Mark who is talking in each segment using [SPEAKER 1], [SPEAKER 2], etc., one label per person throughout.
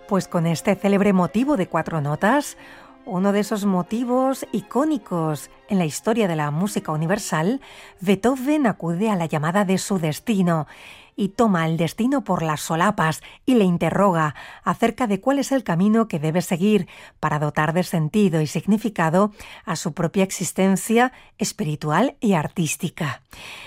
[SPEAKER 1] Pues con este célebre motivo de 4 notas, uno de esos motivos icónicos en la historia de la música universal, Beethoven acude a la llamada de su destino y toma el destino por las solapas y le interroga acerca de cuál es el camino que debe seguir para dotar de sentido y significado a su propia existencia espiritual y artística.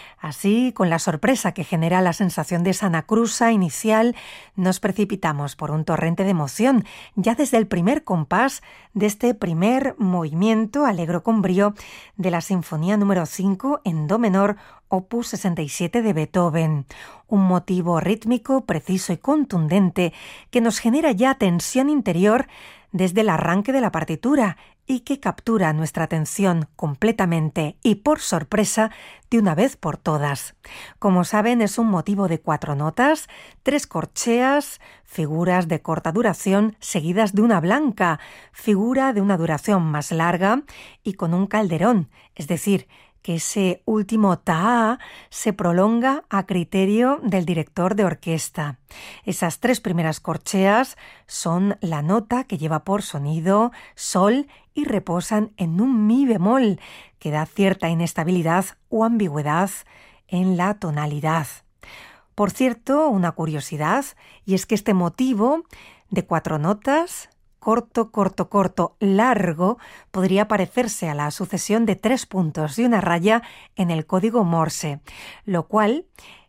[SPEAKER 1] Así, con la sorpresa que genera la sensación de esa anacruza inicial, nos precipitamos por un torrente de emoción, ya desde el primer compás de este primer movimiento alegro con brío de la Sinfonía número 5 en do menor, opus 67 de Beethoven. Un motivo rítmico, preciso y contundente que nos genera ya tensión interior desde el arranque de la partitura y que captura nuestra atención completamente y por sorpresa de una vez por todas. Como saben, es un motivo de 4 notas, 3 corcheas, figuras de corta duración seguidas de una blanca, figura de una duración más larga y con un calderón, es decir, que ese último ta se prolonga a criterio del director de orquesta. Esas 3 primeras corcheas son la nota que lleva por sonido sol y reposan en un mi bemol, que da cierta inestabilidad o ambigüedad en la tonalidad. Por cierto, una curiosidad, y es que este motivo de 4 notas, corto, corto, corto, largo, podría parecerse a la sucesión de 3 puntos y una raya en el código Morse, lo cual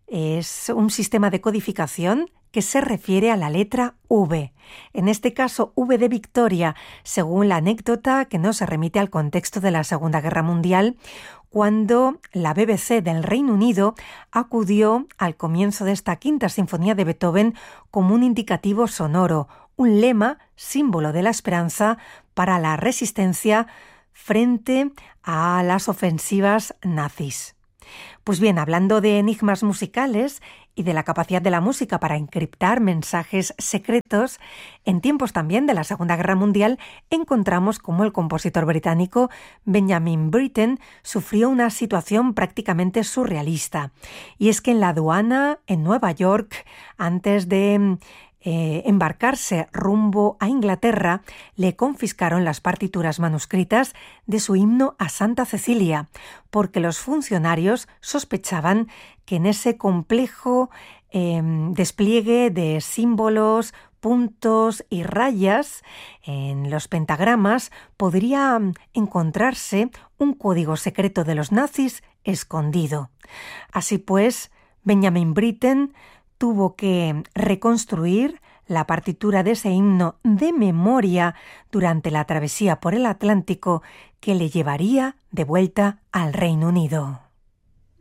[SPEAKER 1] es un sistema de codificación que se refiere a la letra V. En este caso, V de Victoria, según la anécdota que nos remite al contexto de la Segunda Guerra Mundial, cuando la BBC del Reino Unido acudió al comienzo de esta quinta sinfonía de Beethoven como un indicativo sonoro, un lema, símbolo de la esperanza para la resistencia frente a las ofensivas nazis. Pues bien, hablando de enigmas musicales y de la capacidad de la música para encriptar mensajes secretos, en tiempos también de la Segunda Guerra Mundial encontramos cómo el compositor británico Benjamin Britten sufrió una situación prácticamente surrealista. Y es que en la aduana en Nueva York, antes de embarcarse rumbo a Inglaterra, le confiscaron las partituras manuscritas de su himno a Santa Cecilia, porque los funcionarios sospechaban que en ese complejo despliegue de símbolos, puntos y rayas en los pentagramas podría encontrarse un código secreto de los nazis escondido. Así pues, Benjamin Britten tuvo que reconstruir la partitura de ese himno de memoria durante la travesía por el Atlántico que le llevaría de vuelta al Reino Unido.